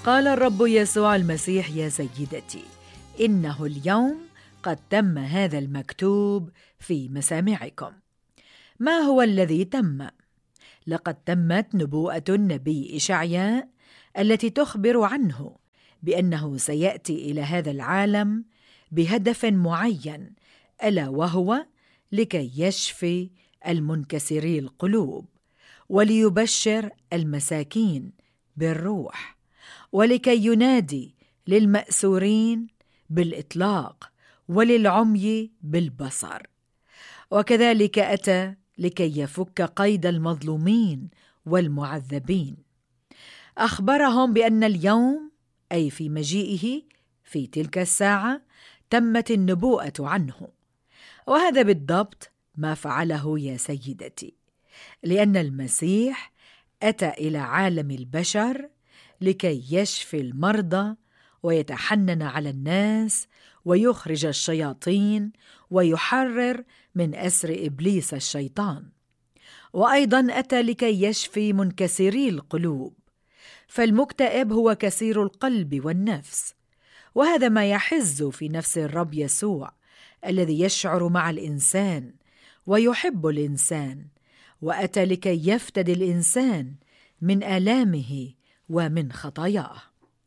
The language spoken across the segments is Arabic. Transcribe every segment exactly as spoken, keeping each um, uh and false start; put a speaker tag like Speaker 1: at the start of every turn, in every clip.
Speaker 1: قال الرب يسوع المسيح: يا سيدتي، إنه اليوم قد تم هذا المكتوب في مسامعكم. ما هو الذي تم؟ لقد تمت نبوءة النبي إشعياء التي تخبر عنه بأنه سيأتي إلى هذا العالم بهدف معين، ألا وهو لكي يشفي المنكسري القلوب، وليبشر المساكين بالروح، ولكي ينادي للمأسورين بالإطلاق وللعمي بالبصر. وكذلك أتى لكي يفك قيد المظلومين والمعذبين. أخبرهم بأن اليوم، أي في مجيئه في تلك الساعة، تمت النبوءة عنه. وهذا بالضبط ما فعله يا سيدتي، لأن المسيح أتى إلى عالم البشر لكي يشفي المرضى ويتحنن على الناس ويخرج الشياطين ويحرر من أسر إبليس الشيطان. وأيضا أتى لكي يشفي منكسري القلوب، فالمكتئب هو كسير القلب والنفس، وهذا ما يحز في نفس الرب يسوع الذي يشعر مع الإنسان ويحب الإنسان، وأتى لكي يفتدي الإنسان من آلامه ومن خطاياه.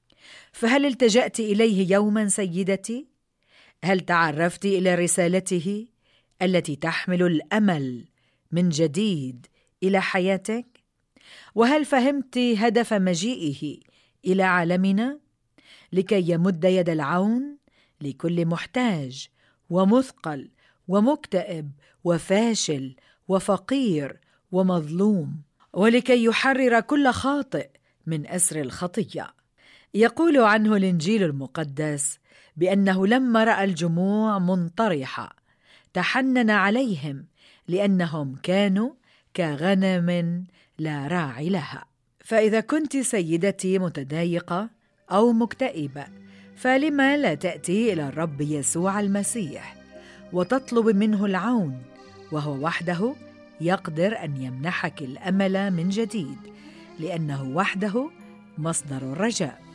Speaker 1: فهل التجأت إليه يوما سيدتي؟ هل تعرفت إلى رسالته التي تحمل الأمل من جديد إلى حياتك؟ وهل فهمت هدف مجيئه إلى عالمنا؟ لكي يمد يد العون لكل محتاج ومثقل ومكتئب وفاشل وفقير ومظلوم، ولكي يحرر كل خاطئ من أسر الخطية. يقول عنه الإنجيل المقدس بأنه لما رأى الجموع منطرحة تحنن عليهم، لأنهم كانوا كغنم لا راعي لها. فإذا كنت سيدتي متضايقة أو مكتئبة، فلما لا تأتي إلى الرب يسوع المسيح وتطلب منه العون، وهو وحده يقدر أن يمنحك الأمل من جديد، لأنه وحده مصدر الرجاء.